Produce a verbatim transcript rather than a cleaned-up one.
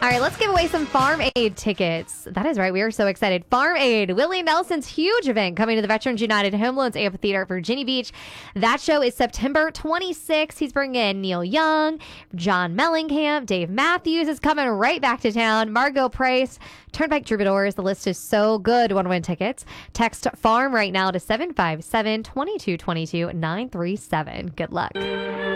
All right, let's give away some Farm Aid tickets. That is right. We are so excited. Farm Aid, Willie Nelson's huge event coming to the Veterans United Home Loans Amphitheater at Virginia Beach. That show is September twenty-sixth. He's bringing in Neil Young, John Mellencamp, Dave Matthews is coming right back to town, Margot Price, Turnpike Troubadours. The list is so good. Want to win tickets? Text FARM right now to seven five seven, two two two two, nine three seven. Good luck.